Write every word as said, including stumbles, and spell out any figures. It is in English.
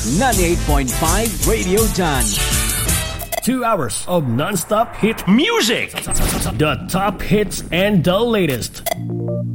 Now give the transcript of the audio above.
ninety-eight point five Radio John. Two hours of non-stop hit music. The top hits and the latest.